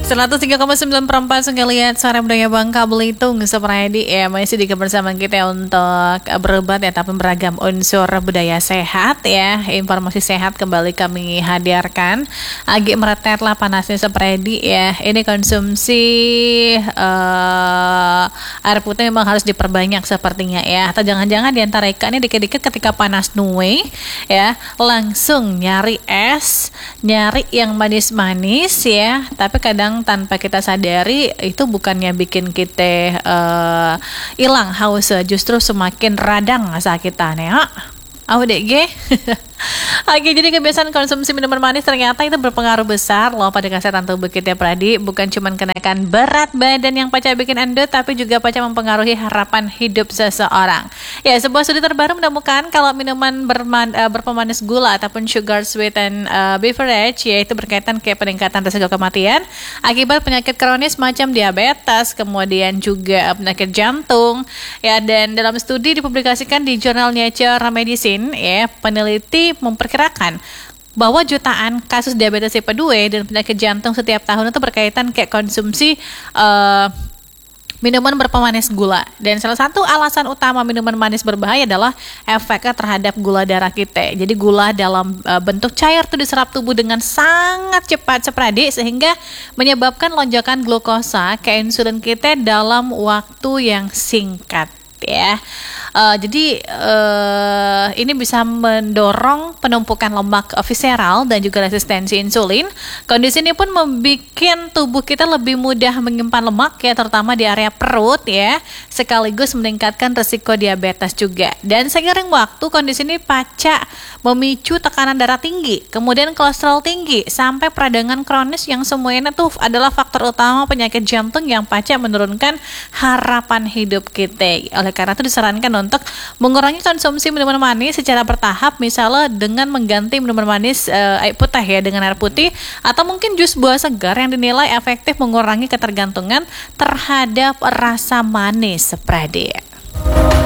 103,9 Sungai Liat Suara Budaya Bangka Belitung Seperti ya masih bersama kita untuk berobat ya, tapi beragam unsur budaya sehat ya. Informasi sehat kembali kami hadirkan. Agi meretet lah panasnya seperti ya. Ini konsumsi air putih memang harus diperbanyak sepertinya ya. Atau jangan-jangan diantara ikan ini dikit-dikit ketika panas nuwe ya, langsung nyari es, nyari yang manis-manis ya. Tapi kadang tanpa kita sadari itu bukannya bikin kita hilang haus, justru semakin radang sakitannya. DG. Oke, jadi kebiasaan konsumsi minuman manis ternyata itu berpengaruh besar loh pada kesehatan tubuh kita, Pradi. Bukan cuma kenaikan berat badan yang paca bikin endut, tapi juga paca mempengaruhi harapan hidup seseorang. Ya, sebuah studi terbaru menemukan kalau minuman berpemanis gula ataupun sugar sweetened beverage yaitu berkaitan ke peningkatan risiko kematian akibat penyakit kronis macam diabetes, kemudian juga penyakit jantung. Ya, dan dalam studi dipublikasikan di jurnal Nature Medicine, ya, peneliti memperkirakan bahwa jutaan kasus diabetes tipe 2 dan penyakit jantung setiap tahun itu berkaitan kayak konsumsi minuman berpemanis gula. Dan salah satu alasan utama minuman manis berbahaya adalah efeknya terhadap gula darah kita. Jadi gula dalam bentuk cair itu diserap tubuh dengan sangat cepat sehingga menyebabkan lonjakan glukosa ke insulin kita dalam waktu yang singkat ya. Jadi ini bisa mendorong penumpukan lemak visceral dan juga resistensi insulin. Kondisi ini pun membuat tubuh kita lebih mudah menyimpan lemak ya, terutama di area perut ya, sekaligus meningkatkan risiko diabetes juga. Dan seiring waktu kondisi ini paca memicu tekanan darah tinggi, kemudian kolesterol tinggi, sampai peradangan kronis yang semuanya tuh adalah faktor utama penyakit jantung yang paca menurunkan harapan hidup kita. Oleh karena itu disarankan untuk mengurangi konsumsi minuman manis secara bertahap, misalnya dengan mengganti minuman manis air putih ya dengan air putih, atau mungkin jus buah segar yang dinilai efektif mengurangi ketergantungan terhadap rasa manis. Pradi.